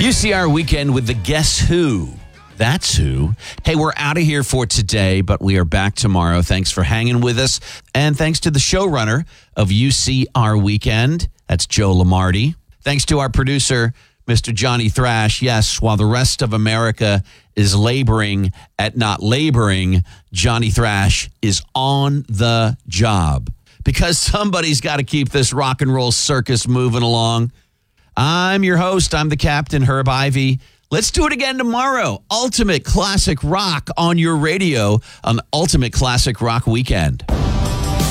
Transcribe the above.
UCR Weekend with the Guess Who. That's who. Hey, we're out of here for today, but we are back tomorrow. Thanks for hanging with us. And thanks to the showrunner of UCR Weekend. That's Joe Lamardi. Thanks to our producer, Mr. Johnny Thrash. Yes, while the rest of America is laboring at not laboring, Johnny Thrash is on the job. Because somebody's got to keep this rock and roll circus moving along. I'm your host. I'm the captain, Herb Ivy. Let's do it again tomorrow. Ultimate Classic Rock on your radio on the Ultimate Classic Rock Weekend.